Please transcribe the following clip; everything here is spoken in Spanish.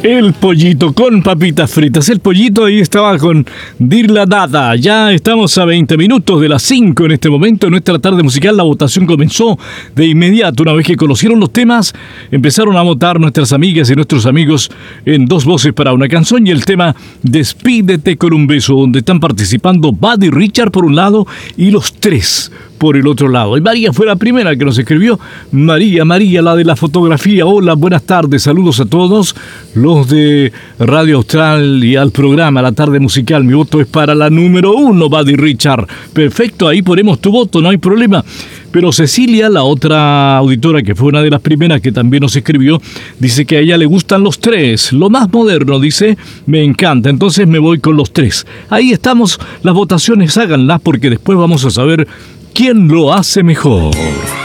El pollito con papitas fritas. El pollito ahí estaba con Dirla Dada. Ya estamos a 20 minutos de las 5 en este momento. En nuestra tarde musical la votación comenzó de inmediato. Una vez que conocieron los temas, empezaron a votar nuestras amigas y nuestros amigos en dos voces para una canción y el tema Despídete con un beso, donde están participando Buddy Richard por un lado y los tres por el otro lado. Y María fue la primera que nos escribió. María, la de la fotografía. Hola, buenas tardes, saludos a todos los de Radio Austral y al programa La Tarde Musical. Mi voto es para la número 1, Buddy Richard. Perfecto, ahí ponemos tu voto, no hay problema. Pero Cecilia, la otra auditora que fue una de las primeras que también nos escribió, dice que a ella le gustan los tres. Lo más moderno, dice, me encanta. Entonces me voy con los tres. Ahí estamos, las votaciones háganlas porque después vamos a saber quién lo hace mejor.